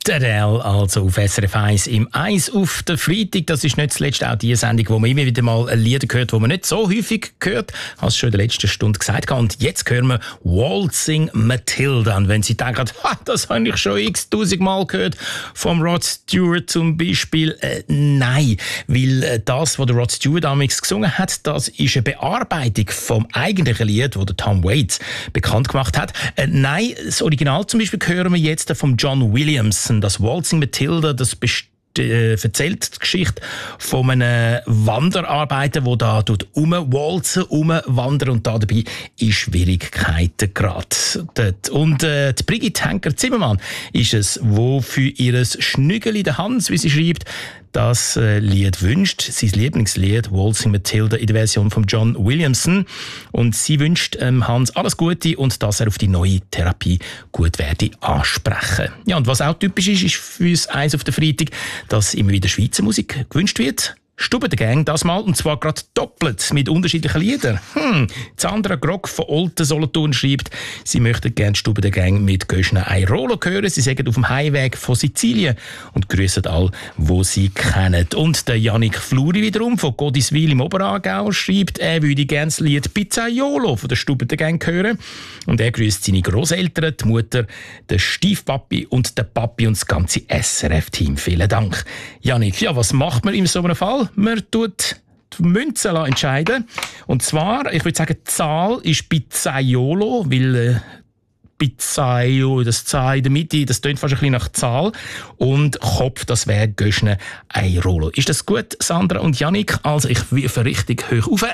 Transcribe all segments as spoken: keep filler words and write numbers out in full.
Adele, also auf S R F eins im eins auf der Freitag. Das ist nicht zuletzt auch die Sendung, wo man immer wieder mal Lieder hört, die man nicht so häufig hört, als schon in der letzten Stunde gesagt habe. Und jetzt hören wir Waltzing Matilda. Und wenn Sie denken, ha, das habe ich schon x-tausend Mal gehört, vom Rod Stewart zum Beispiel, äh, nein, weil äh, das, was der Rod Stewart damals gesungen hat, das ist eine Bearbeitung vom eigentlichen Lied, das der Tom Waits bekannt gemacht hat. Äh, nein, das Original zum Beispiel hören wir jetzt von John Williams. Das Waltzing Matilda, das best- äh, erzählt die Geschichte von einem Wanderarbeiter, der da rumwalzen, rumwandern und da dabei in Schwierigkeiten gerät. Und äh, die Brigitte Henker-Zimmermann ist es, wo für ihr Schnügeli der Hans, wie sie schreibt, das äh, Lied wünscht, sein Lieblingslied Waltzing Matilda in der Version von John Williamson. Und sie wünscht ähm, Hans alles Gute und dass er auf die neue Therapie gut werde ansprechen. Ja, und was auch typisch ist, ist für uns eins auf der Freitag, dass immer wieder Schweizer Musik gewünscht wird. Stube der Gang das mal, und zwar gerade doppelt mit unterschiedlichen Liedern. Hm. Sandra Grog von Olten Solothurn schreibt, sie möchte gerne Stube der Gang mit Göschner Airolo hören. Sie sagen auf dem Heimweg von Sizilien und grüßen alle, wo sie kennen. Und der Jannik Fluri wiederum von Godiswil im Oberaargau schreibt, er würde gerne das Lied Pizzaiolo von der Stube der Gang hören. Und er grüßt seine Grosseltern, die Mutter, den Stiefpapi und den Papi und das ganze S R F-Team. Vielen Dank. Jannik, ja, was macht man in so einem Fall? Man tut die Münzen entscheiden. Und zwar, ich würde sagen, die Zahl ist Pizzaiolo, weil äh, Pizzaio, das Zahl in der Mitte, das tönt fast ein bisschen nach Zahl. Und Kopf, das wäre Göschner Airolo. Ist das gut, Sandra und Jannik? Also, ich wirfe richtig hoch auf.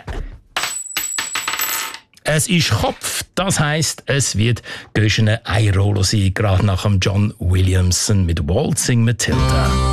Es ist Kopf, das heisst, es wird Göschner Airolo sein, gerade nach dem John Williamson mit Waltzing Matilda.